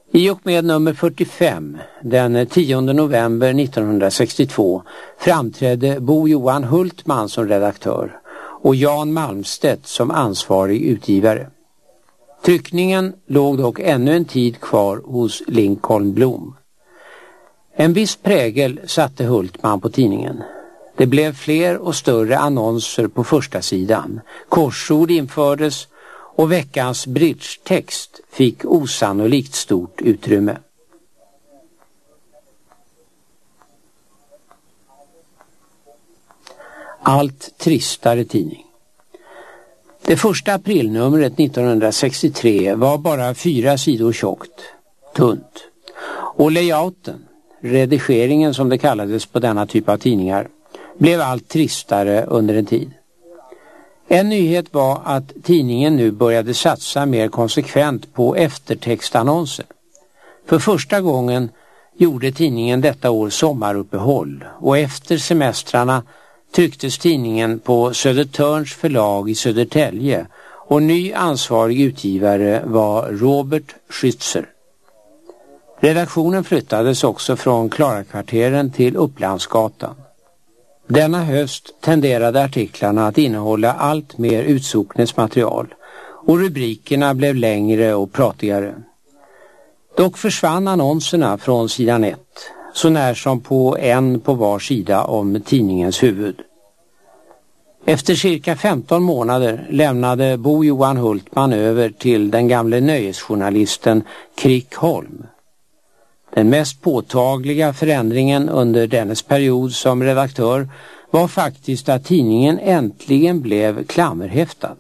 I och med nummer 45, den 10 november 1962, framträdde Bo Johan Hultman som redaktör och Jan Malmstedt som ansvarig utgivare. Tryckningen låg dock ännu en tid kvar hos Lincoln Blom. En viss prägel satte Hultman på tidningen. Det blev fler och större annonser på första sidan. Korsord infördes och veckans bridge-text fick osannolikt stort utrymme. Allt tristare tidning. Det första aprilnumret 1963 var bara 4 sidor tjockt, tunt. Och layouten, redigeringen som det kallades på denna typ av tidningar, blev allt tristare under en tid. En nyhet var att tidningen nu började satsa mer konsekvent på eftertextannonser. För första gången gjorde tidningen detta år sommaruppehåll och efter semestrarna trycktes tidningen på Södertörns förlag i Södertälje och ny ansvarig utgivare var Robert Schützer. Redaktionen flyttades också från Klarakvarteren till Upplandsgatan. Denna höst tenderade artiklarna att innehålla allt mer utsocknesmaterial och rubrikerna blev längre och pratigare. Dock försvann annonserna från sidan 1, så när som på en på var sida om tidningens huvud. Efter cirka 15 månader lämnade Bo Johan Hultman över till den gamle nöjesjournalisten Krick Holm. Den mest påtagliga förändringen under dennes period som redaktör var faktiskt att tidningen äntligen blev klammerhäftad.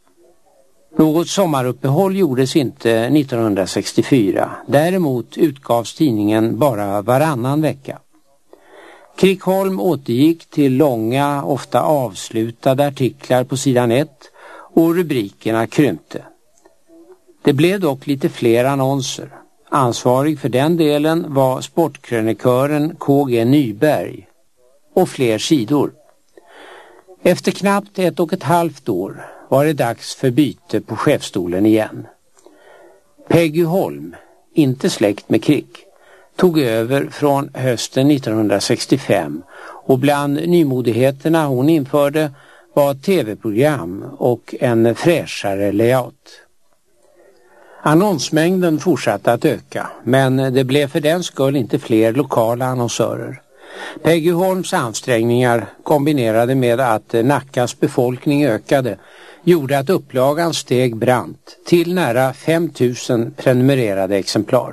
Något sommaruppehåll gjordes inte 1964. Däremot utgavs tidningen bara varannan vecka. Krickholm återgick till långa, ofta avslutade artiklar på sidan 1 och rubrikerna krympte. Det blev dock lite fler annonser. Ansvarig för den delen var sportkrönikören KG Nyberg och fler sidor. Efter knappt 1,5 år var det dags för byte på chefstolen igen. Peggy Holm, inte släkt med Krick, tog över från hösten 1965 och bland nymodigheterna hon införde var tv-program och en fräschare layout. Annonsmängden fortsatte att öka, men det blev för den skull inte fler lokala annonsörer. Peggy Holms ansträngningar kombinerade med att Nackas befolkning ökade gjorde att upplagan steg brant till nära 5 000 prenumererade exemplar.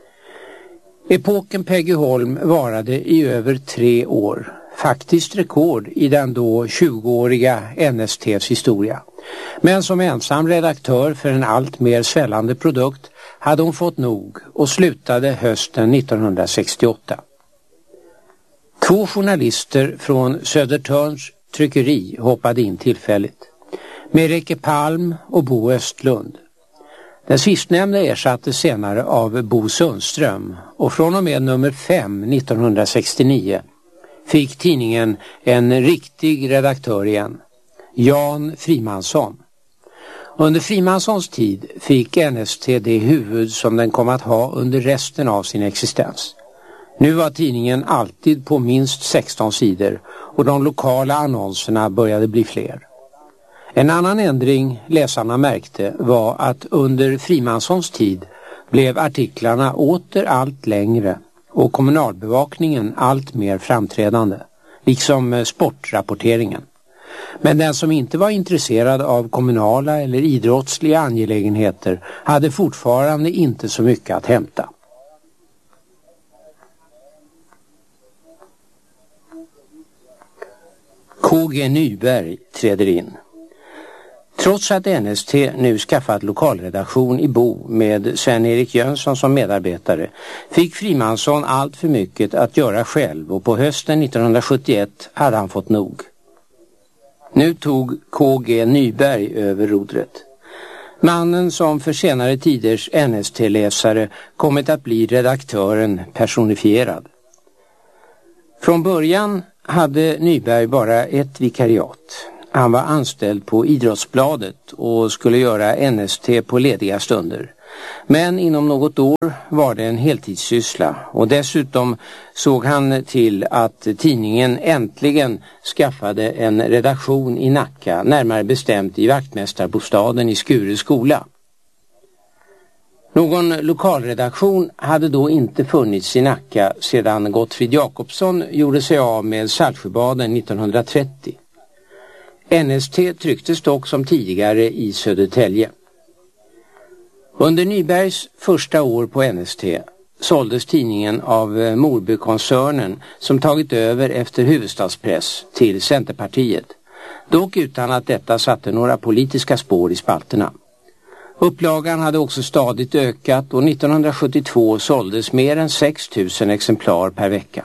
Epoken Peggy Holm varade i över 3 år, faktiskt rekord i den då 20-åriga NST:s historia. Men som ensam redaktör för en allt mer svällande produkt hade hon fått nog och slutade hösten 1968. 2 journalister från Södertörns tryckeri hoppade in tillfälligt. Merike Palm och Bo Östlund. Den sistnämnda ersattes senare av Bo Sundström och från och med nummer 5 1969 fick tidningen en riktig redaktör igen, Jan Frimansson. Under Frimanssons tid fick NST det huvud som den kom att ha under resten av sin existens. Nu var tidningen alltid på minst 16 sidor och de lokala annonserna började bli fler. En annan ändring läsarna märkte var att under Frimanssons tid blev artiklarna åter allt längre och kommunalbevakningen allt mer framträdande, liksom sportrapporteringen. Men den som inte var intresserad av kommunala eller idrottsliga angelägenheter hade fortfarande inte så mycket att hämta. KG Nyberg träder in. Trots att NST nu skaffat lokalredaktion i Bo med Sven-Erik Jönsson som medarbetare fick Frimansson allt för mycket att göra själv och på hösten 1971 hade han fått nog. Nu tog KG Nyberg över rodret. Mannen som för senare tiders NST-läsare kommit att bli redaktören personifierad. Från början hade Nyberg bara ett vikariat. Han var anställd på Idrottsbladet och skulle göra NST på lediga stunder. Men inom något år var det en heltidssyssla och dessutom såg han till att tidningen äntligen skaffade en redaktion i Nacka, närmare bestämt i vaktmästarbostaden i Skure skola. Någon lokalredaktion hade då inte funnits i Nacka sedan Gottfrid Jakobsson gjorde sig av med Saltsjöbaden 1930. NST trycktes dock som tidigare i Södertälje. Under Nybergs första år på NST såldes tidningen av Morbykoncernen som tagit över efter Hufvudstadspress till Centerpartiet, dock utan att detta satte några politiska spår i spalterna. Upplagan hade också stadigt ökat och 1972 såldes mer än 6 000 exemplar per vecka.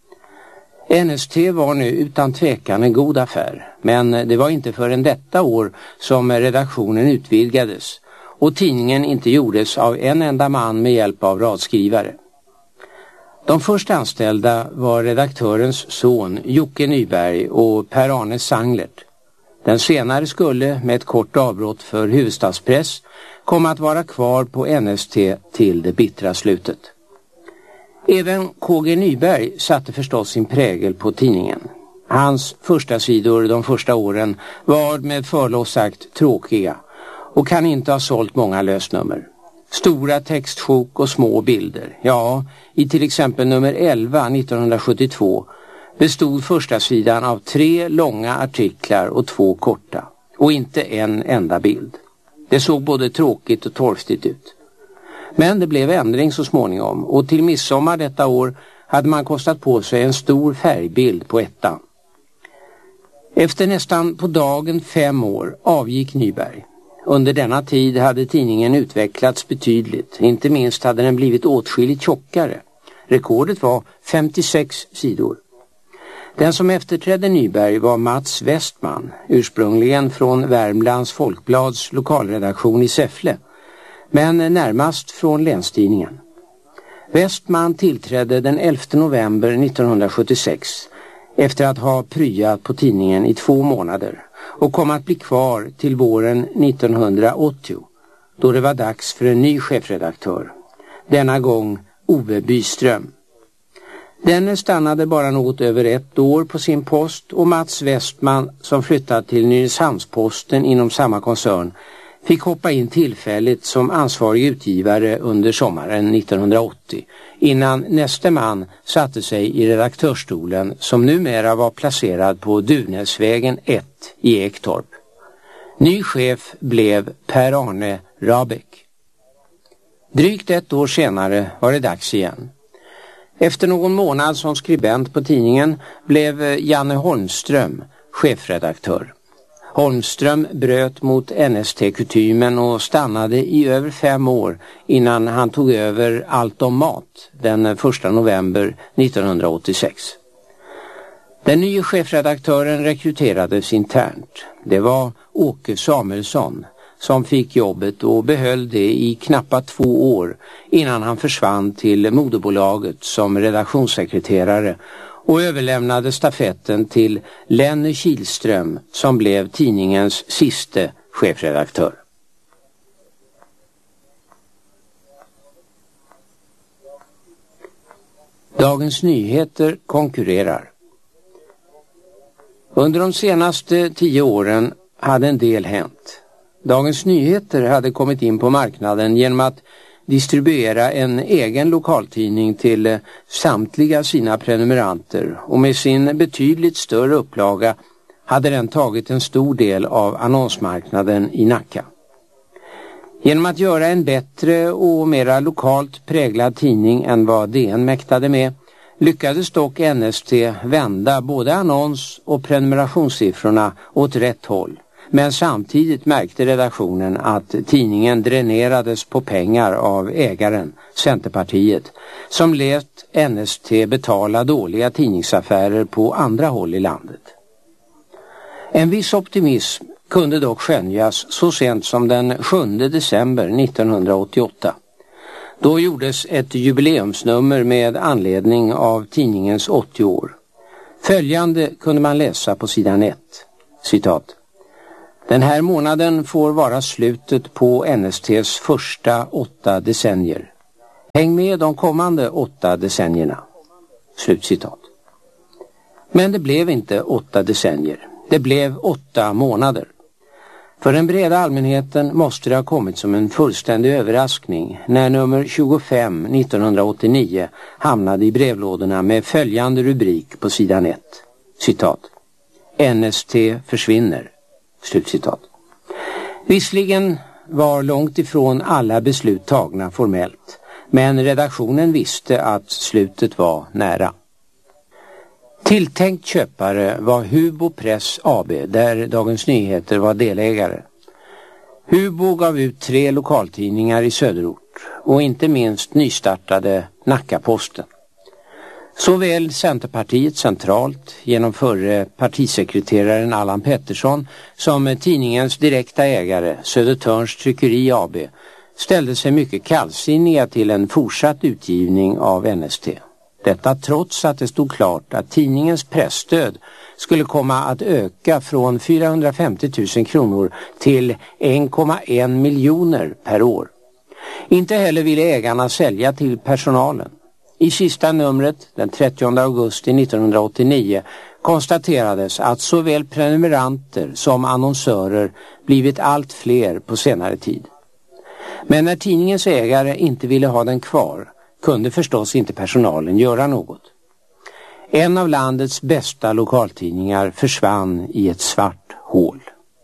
NST var nu utan tvekan en god affär, men det var inte förrän detta år som redaktionen utvidgades och tidningen inte gjordes av en enda man med hjälp av radskrivare. De första anställda var redaktörens son Jocke Nyberg och Per-Arne Sanglert. Den senare skulle, med ett kort avbrott för Hufvudstadspress, komma att vara kvar på NST till det bittra slutet. Även KG Nyberg satte förstås sin prägel på tidningen. Hans första sidor de första åren var med förlov sagt tråkiga och kan inte ha sålt många lösnummer. Stora textsjok och små bilder. Ja, i till exempel nummer 11 1972 bestod första sidan av 3 långa artiklar och 2 korta. Och inte en enda bild. Det såg både tråkigt och torftigt ut. Men det blev ändring så småningom och till midsommar detta år hade man kostat på sig en stor färgbild på ettan. Efter nästan på dagen 5 år avgick Nyberg. Under denna tid hade tidningen utvecklats betydligt. Inte minst hade den blivit åtskilligt tjockare. Rekordet var 56 sidor. Den som efterträdde Nyberg var Mats Westman, ursprungligen från Värmlands Folkblads lokalredaktion i Säffle, men närmast från Länstidningen. Westman tillträdde den 11 november 1976 efter att ha pryat på tidningen i 2 månader och kom att bli kvar till våren 1980 då det var dags för en ny chefredaktör. Denna gång Ove Byström. Denne stannade bara något över 1 år på sin post och Mats Westman, som flyttat till Nynäshamnsposten inom samma koncern, fick hoppa in tillfälligt som ansvarig utgivare under sommaren 1980 innan nästa man satte sig i redaktörsstolen som numera var placerad på Duvnäsvägen 1 i Ektorp. Ny chef blev Per-Arne Rabeck. Drygt 1 år senare var det dags igen. Efter någon månad som skribent på tidningen blev Janne Holmström chefredaktör. Holmström bröt mot NST-kutymen och stannade i över 5 år innan han tog över Allt om mat den 1 november 1986. Den nya chefredaktören rekryterades internt. Det var Åke Samuelsson som fick jobbet och behöll det i knappa 2 år innan han försvann till moderbolaget som redaktionssekreterare och överlämnade stafetten till Lenny Kihlström som blev tidningens siste chefredaktör. Dagens Nyheter konkurrerar. Under de senaste 10 åren hade en del hänt. Dagens Nyheter hade kommit in på marknaden genom att distribuera en egen lokaltidning till samtliga sina prenumeranter och med sin betydligt större upplaga hade den tagit en stor del av annonsmarknaden i Nacka. Genom att göra en bättre och mera lokalt präglad tidning än vad DN mäktade med lyckades dock NST vända både annons- och prenumerationssiffrorna åt rätt håll. Men samtidigt märkte redaktionen att tidningen dränerades på pengar av ägaren, Centerpartiet, som lät NST betala dåliga tidningsaffärer på andra håll i landet. En viss optimism kunde dock skönjas så sent som den 7 december 1988. Då gjordes ett jubileumsnummer med anledning av tidningens 80 år. Följande kunde man läsa på sidan 1, citat. Den här månaden får vara slutet på NSTs första 8 decennier. Häng med de kommande 8 decennierna. Slutcitat. Men det blev inte 8 decennier. Det blev 8 månader. För den breda allmänheten måste det ha kommit som en fullständig överraskning när nummer 25 1989 hamnade i brevlådorna med följande rubrik på sidan 1. Citat. NST försvinner. Slutcitat. Visserligen var långt ifrån alla beslut tagna formellt, men redaktionen visste att slutet var nära. Tilltänkt köpare var Hubo Press AB, där Dagens Nyheter var delägare. Hubo gav ut 3 lokaltidningar i söderort och inte minst nystartade Nackaposten. Såväl Centerpartiet centralt genom förre partisekreteraren Allan Pettersson som tidningens direkta ägare Södertörns Tryckeri AB ställde sig mycket kallsinniga till en fortsatt utgivning av NST. Detta trots att det stod klart att tidningens pressstöd skulle komma att öka från 450 000 kronor till 1,1 miljoner per år. Inte heller ville ägarna sälja till personalen. I sista numret, den 30 augusti 1989, konstaterades att såväl prenumeranter som annonsörer blivit allt fler på senare tid. Men när tidningens ägare inte ville ha den kvar kunde förstås inte personalen göra något. En av landets bästa lokaltidningar försvann i ett svart hål.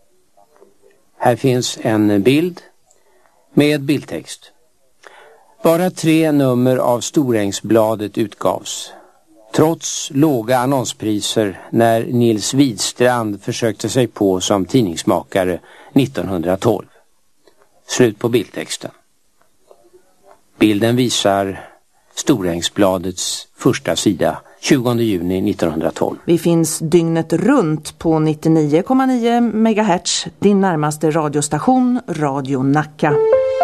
Här finns en bild med bildtext. Bara 3 nummer av Storängsbladet utgavs. Trots låga annonspriser när Nils Widstrand försökte sig på som tidningsmakare 1912. Slut på bildtexten. Bilden visar Storängsbladets första sida 20 juni 1912. Vi finns dygnet runt på 99,9 MHz, din närmaste radiostation, Radio Nacka.